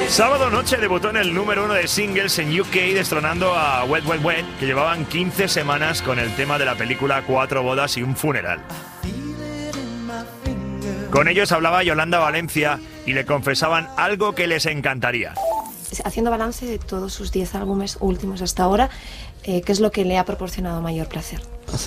Sábado noche debutó en el número 1 de singles en UK, destronando a Wet Wet Wet, que llevaban 15 semanas con el tema de la película 4 bodas y un funeral. Con ellos hablaba Yolanda Valencia y le confesaban algo que les encantaría. Haciendo balance de todos sus 10 álbumes últimos hasta ahora, ¿qué es lo que le ha proporcionado mayor placer?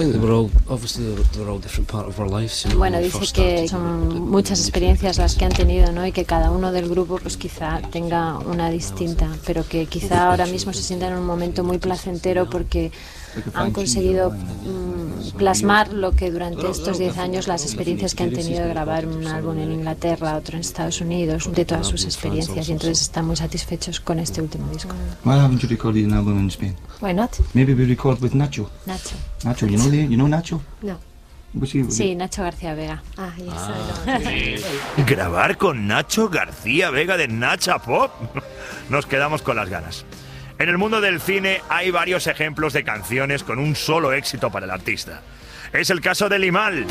Bueno, dice que son muchas experiencias las que han tenido, ¿no? Y que cada uno del grupo pues quizá tenga una distinta, pero que quizá ahora mismo se sientan en un momento muy placentero porque han conseguido plasmar lo que durante estos 10 años, las experiencias que han tenido de grabar un álbum en Inglaterra, otro en Estados Unidos, de todas sus experiencias, y entonces están muy satisfechos con este último disco. Why haven't you recorded an album in Spain? Why not? Maybe we record with Nacho. Nacho, you know Nacho? no. Sí, Nacho García Vega. ¿Grabar con Nacho García Vega de Nacha Pop? Nos quedamos con las ganas. En el mundo del cine hay varios ejemplos de canciones con un solo éxito para el artista. Es el caso de Limahl.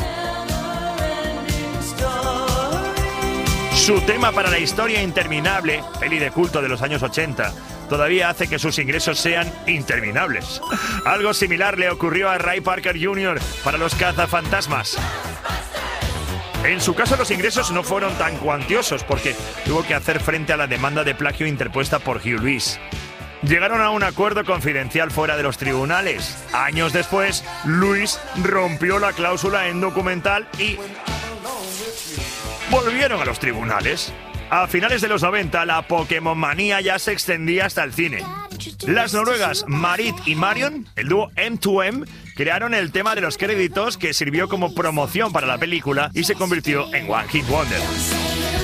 Su tema para La historia interminable, peli de culto de los años 80, todavía hace que sus ingresos sean interminables. Algo similar le ocurrió a Ray Parker Jr. para Los cazafantasmas. En su caso, los ingresos no fueron tan cuantiosos porque tuvo que hacer frente a la demanda de plagio interpuesta por Hugh Lewis. Llegaron a un acuerdo confidencial fuera de los tribunales. Años después, Lewis rompió la cláusula en documental y volvieron a los tribunales. A finales de los 90, la Pokémon manía ya se extendía hasta el cine. Las noruegas Marit y Marion, el dúo M2M, crearon el tema de los créditos que sirvió como promoción para la película y se convirtió en One Hit Wonder.